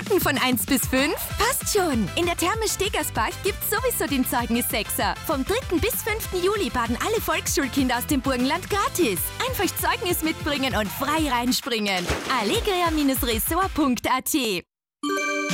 Noten von 1 bis 5? Passt schon! In der Therme Stegersbach gibt's sowieso den Zeugnis-Sechser. Vom 3. bis 5. Juli baden alle Volksschulkinder aus dem Burgenland gratis. Einfach Zeugnis mitbringen und frei reinspringen. allegria-resort.at